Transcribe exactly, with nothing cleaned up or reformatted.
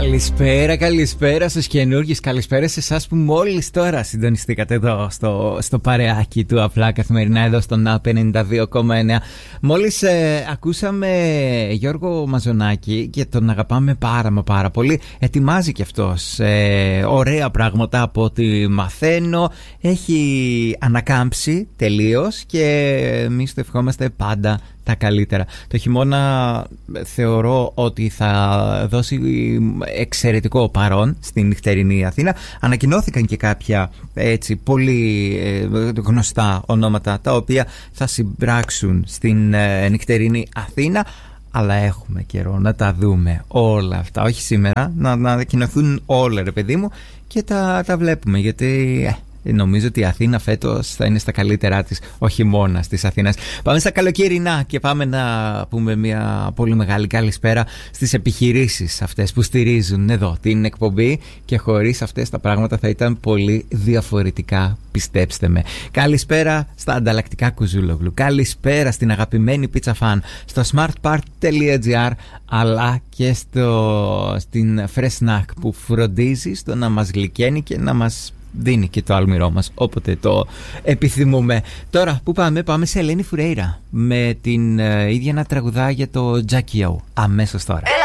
Καλησπέρα, καλησπέρα στους καινούργιους. Καλησπέρα σε εσάς που μόλις τώρα συντονιστήκατε εδώ στο, στο παρεάκι του Απλά Καθημερινά, εδώ στον ΑΠ ενενήντα δύο κόμμα εννέα. Μόλις ε, ακούσαμε Γιώργο Μαζονάκη και τον αγαπάμε πάρα μα πάρα πολύ. Ετοιμάζει και αυτός ε, ωραία πράγματα από ό,τι μαθαίνω. Έχει ανακάμψει τελείως και εμείς το ευχόμαστε πάντα τα καλύτερα. Το χειμώνα θεωρώ ότι θα δώσει εξαιρετικό παρόν στην νυχτερινή Αθήνα. Ανακοινώθηκαν και κάποια έτσι πολύ ε, γνωστά ονόματα τα οποία θα συμπράξουν στην ε, νυχτερινή Αθήνα. Αλλά έχουμε καιρό να τα δούμε όλα αυτά. Όχι σήμερα, να, να ανακοινωθούν όλα, ρε παιδί μου, και τα, τα βλέπουμε, γιατί ε, νομίζω ότι η Αθήνα φέτος θα είναι στα καλύτερά της, ο χειμώνας της Αθήνας. Πάμε στα καλοκαιρινά και πάμε να πούμε μια πολύ μεγάλη καλησπέρα στις επιχειρήσεις αυτές που στηρίζουν εδώ την εκπομπή, και χωρίς αυτές τα πράγματα θα ήταν πολύ διαφορετικά, πιστέψτε με. Καλησπέρα στα ανταλλακτικά Κουζούλογλου, καλησπέρα στην αγαπημένη Pizza Fan, στο smartpart τελεία gr, αλλά και στο, στην Fresh Snack που φροντίζει στο να μας γλυκαίνει και να μας δίνει και το αλμυρό μας όποτε το επιθυμούμε. Τώρα που πάμε, πάμε σε Ελένη Φουρέιρα με την ε, ίδια να τραγουδά για το Τζακιό αμέσως τώρα.